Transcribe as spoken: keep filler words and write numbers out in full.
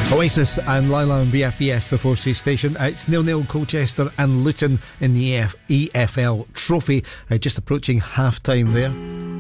Oasis and Lila and B F B S, the four-stage station. It's nil nil Colchester and Luton in the E F L Trophy, uh, just approaching half-time there.